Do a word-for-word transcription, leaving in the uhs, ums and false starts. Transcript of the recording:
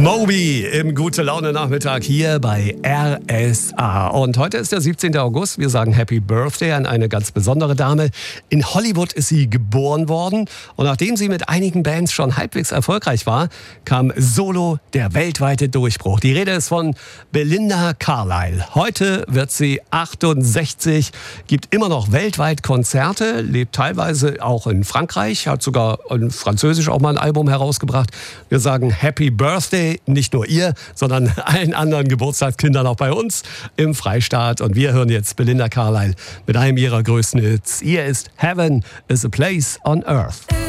Moby im Gute-Laune-Nachmittag hier bei R S A. Und heute ist der siebzehnten August. Wir sagen Happy Birthday an eine ganz besondere Dame. In Hollywood ist sie geboren worden. Und nachdem sie mit einigen Bands schon halbwegs erfolgreich war, kam solo der weltweite Durchbruch. Die Rede ist von Belinda Carlisle. Heute wird sie achtundsechzig, gibt immer noch weltweit Konzerte, lebt teilweise auch in Frankreich, hat sogar in Französisch auch mal ein Album herausgebracht. Wir sagen Happy Birthday, nicht nur ihr, sondern allen anderen Geburtstagskindern auch bei uns im Freistaat. Und wir hören jetzt Belinda Carlisle mit einem ihrer größten Hits. Hier ist Heaven is a Place on Earth.